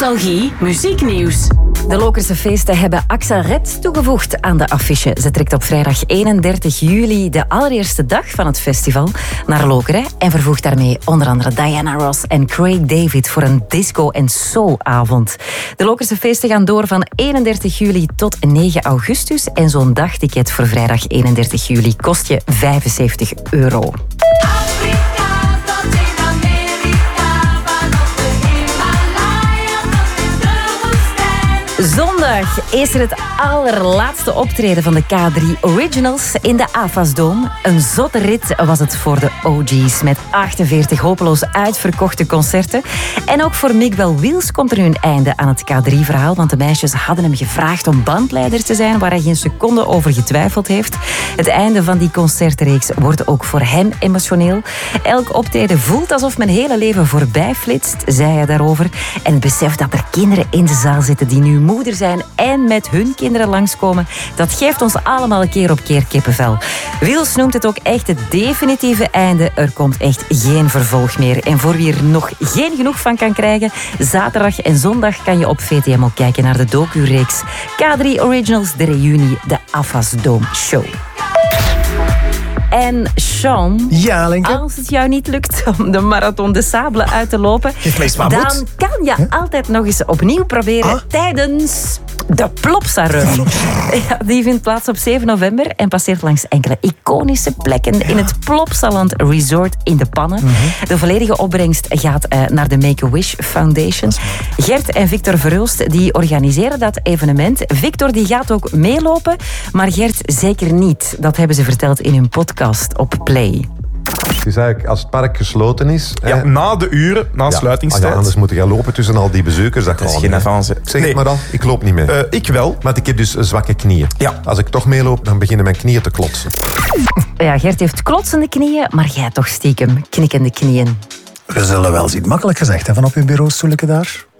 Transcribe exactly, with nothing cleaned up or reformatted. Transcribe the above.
nostalgie, muzieknieuws. De Lokerse feesten hebben Axa Red toegevoegd aan de affiche. Ze trekt op vrijdag eenendertig juli, de allereerste dag van het festival, naar Lokeren en vervoegt daarmee onder andere Diana Ross en Craig David voor een disco- en soulavond. De Lokerse feesten gaan door van eenendertig juli tot negen augustus en zo'n dagticket voor vrijdag eenendertig juli kost je vijfenzeventig euro. Zondag is er het allerlaatste optreden van de K drie Originals in de Avasdome. Een zotte rit was het voor de O G's met achtenveertig hopeloos uitverkochte concerten. En ook voor Miguel Wiels komt er nu een einde aan het K drie verhaal, want de meisjes hadden hem gevraagd om bandleider te zijn, waar hij geen seconde over getwijfeld heeft. Het einde van die concertreeks wordt ook voor hem emotioneel. Elk optreden voelt alsof mijn hele leven voorbij flitst, zei hij daarover. En het besef dat er kinderen in de zaal zitten die nu moeder zijn en met hun kinderen langskomen, dat geeft ons allemaal een keer op keer kippenvel. Wiels noemt het ook echt het definitieve einde. Er komt echt geen vervolg meer. En voor wie er nog geen genoeg van kan krijgen, zaterdag en zondag kan je op V T M ook kijken naar de docu-reeks K drie Originals, de reunie, de Avasdome Show. En Sean, ja, Lenke? Als het jou niet lukt om de Marathon des Sables uit te lopen, dan kan je huh? altijd nog eens opnieuw proberen ah? tijdens de Plopsa-run. Ja, die vindt plaats op zeven november en passeert langs enkele iconische plekken ja. in het Plopsaland Resort in de Pannen. Mm-hmm. De volledige opbrengst gaat uh, naar de Make-A-Wish Foundation. Gert en Victor Verhulst die organiseren dat evenement. Victor die gaat ook meelopen, maar Gert zeker niet. Dat hebben ze verteld in hun podcast op Play. Het is eigenlijk, als het park gesloten is... Ja, hè, na de uren, na ja, sluitingstijd. Ah ja, anders moet je gaan lopen tussen al die bezoekers. Dat, dat is geen niet, avance. Zeg nee. het maar dan, ik loop niet mee. Uh, ik wel. Maar ik heb dus zwakke knieën. Ja. Als ik toch meeloop, dan beginnen mijn knieën te klotsen. Ja, Gert heeft klotsende knieën, maar jij toch stiekem knikkende knieën. We zullen wel zien. Makkelijk gezegd, hè, van op uw bureau stoeletje daar.